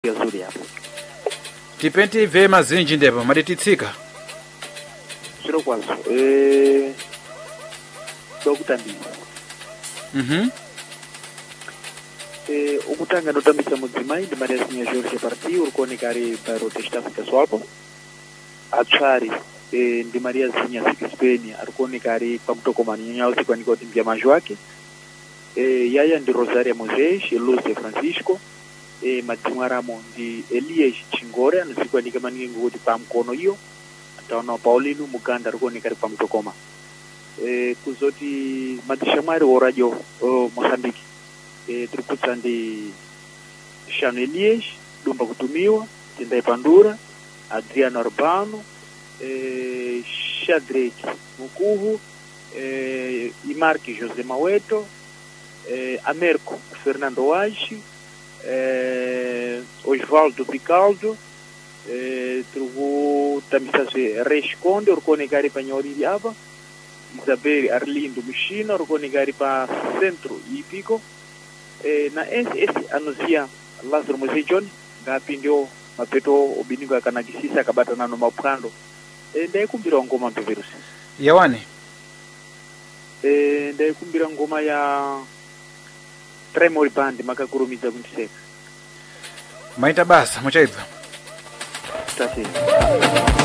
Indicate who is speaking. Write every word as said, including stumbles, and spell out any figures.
Speaker 1: yazuri hapo.
Speaker 2: Tipenti ve mazinji ndepo madititsika.
Speaker 1: Chiro kwazo. Eh dokutambisa.
Speaker 2: Mhm.
Speaker 1: Eh ukutanga ndotambisa mudzimai ndi Maria Sinha Jorge Parti urikuoneka ari Bairro Teste Africa Swalpo. Atsvari eh ndi Maria Sinha Spain arikuoneka ari pamutokomani nyanya usikwanika kuti mbya manjo wake. Eh yaya ndi Rosaria Moisés, Luz de Francisco. E madzimwaramo ndi Elias Chingore anosikwanika maningi kuti pamkono iyo ataona Paulino Muganda arikuoneka ari pamutokoma. E kuzoti madzishamwari oradio o Mozambique. E triputsa ndi Shano Elias Dumba Kutumiwa, Tendai Pandura, Adriano Urbano, e Shadrack Mukuhu, e Imarque José Maueto, e Amerco Fernando Achi, eh, Osvaldo Picaldo, eh, trovo também Resconde, orconegari para Nhoriliaba, Isabel Arlindo Machina, orconegari para Centro Hípico, eh, na esse, esse anuncia Lázaro Mosejon, Gapindio, Mapeto, Obinigo Akanakisisa, Kabatana no Mapukando, eh, daí kumbira ngoma mpeverus.
Speaker 2: Yawane?
Speaker 1: Eh, daí kumbira ngoma ya Tremor Band makakurumiza kuntiseka.
Speaker 2: Maita basa, muchaidza.
Speaker 1: Tá certo.